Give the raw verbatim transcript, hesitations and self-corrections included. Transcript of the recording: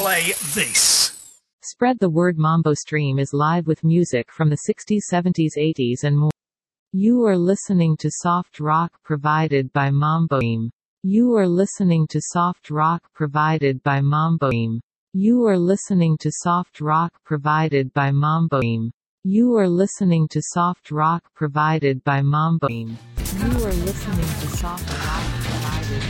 play this. Spread the word. Mambo Stream is live with music from the sixties, seventies, eighties and more. You are listening to soft rock provided by Mambo Stream. You are listening to soft rock provided by Mambo Stream. You are listening to soft rock provided by Mambo Stream. You are listening to soft rock provided by Mambo Stream. You are listening to soft rock